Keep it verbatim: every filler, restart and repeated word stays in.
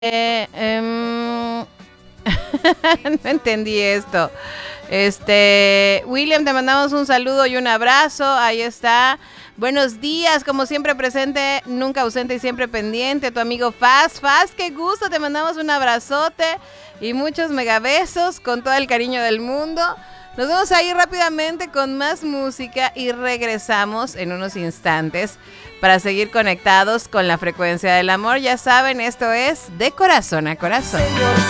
Eh, em, no entendí esto. Este, William, te mandamos un saludo y un abrazo. Ahí está. Buenos días, como siempre presente, nunca ausente y siempre pendiente. Tu amigo Faz. Faz, qué gusto. Te mandamos un abrazote y muchos megabesos con todo el cariño del mundo. Nos vamos a ir rápidamente con más música y regresamos en unos instantes para seguir conectados con la frecuencia del amor. Ya saben, esto es De Corazón a Corazón.